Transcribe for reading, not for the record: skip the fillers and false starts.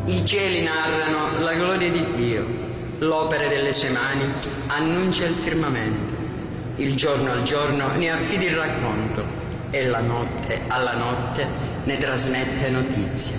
I cieli narrano la gloria di Dio, l'opera delle sue mani annuncia il firmamento. Il giorno al giorno ne affida il racconto e la notte alla notte ne trasmette notizia.